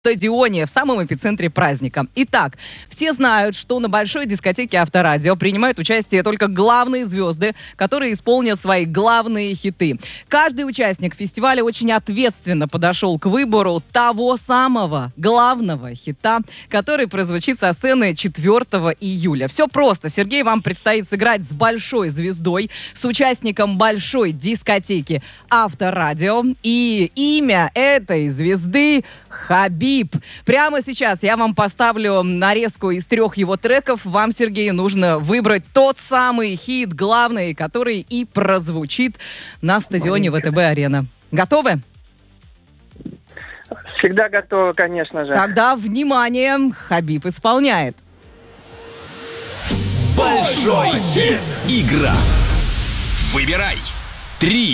стадионе, в самом эпицентре праздника. Итак, все знают, что на большой дискотеке Авторадио принимают участие только главные звезды, которые исполнят свои главные хиты. Каждый участник фестиваля очень ответственно подошел к выбору того самого главного хита, который прозвучит со сцены 4 июля. Все просто. Сергей вам предстоит сыграть с большой звездой, с участником большой дискотеки Авторадио. И имя этой звезды — Хабиб. Прямо сейчас я вам поставлю нарезку из 3 его треков. Вам, Сергей, нужно выбрать тот самый хит, главный, который и прозвучит на стадионе ВТБ-арена. Готовы? Всегда готовы, конечно же. Тогда, внимание, Хабиб исполняет. Большой хит. Игра. Выбирай. 3,